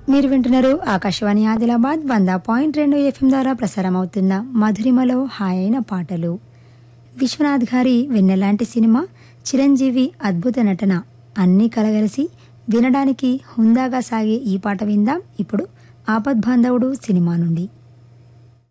మీరు వింటున్నారు ఆకాశవాణి ఆదిలాబాద్ 100.2 FM ద్వారా ప్రసారం అవుతున్న మధురిమలో హాయైన పాటలు. విశ్వనాథ్ గారి వెన్నెలాంటి సినిమా, చిరంజీవి అద్భుత నటన అన్నీ కలగలిసి వినడానికి హుందాగా సాగే ఈ పాట విందాం ఇప్పుడు. ఆపద్బాంధవుడు సినిమా నుండి.